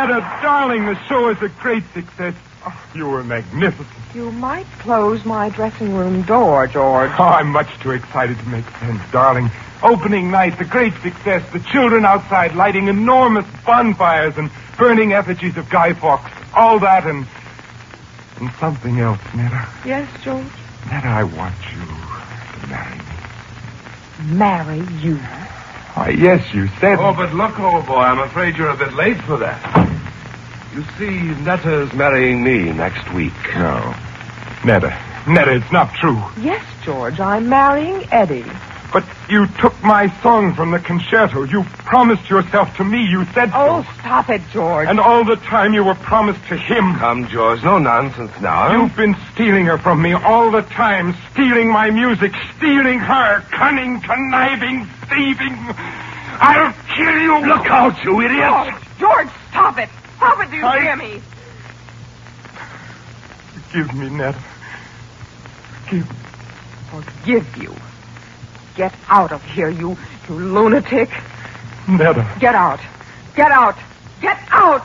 Netta, darling, the show is a great success. Oh, you were magnificent. You might close my dressing room door, George. Oh, I'm much too excited to make sense, darling. Opening night, the great success, the children outside lighting enormous bonfires and burning effigies of Guy Fawkes. All that and something else, Netta. Yes, George? Netta, I want you to marry me. Marry you? Why, yes, you said... Oh, but look, old boy, I'm afraid you're a bit late for that. You see, Netta's marrying me next week. No. Netta, it's not true. Yes, George, I'm marrying Eddie. But you took my song from the concerto. You promised yourself to me. You said so. Oh, stop it, George. And all the time you were promised to him. Come, George, no nonsense now. You've been stealing her from me all the time. Stealing my music. Stealing her. Cunning, conniving, thieving. I'll kill you. Look out, you idiot. George, stop it. Stop it, do you hear me? Forgive me, Netta. Forgive you. Get out of here, you lunatic. Netta. Get out. Get out. Get out!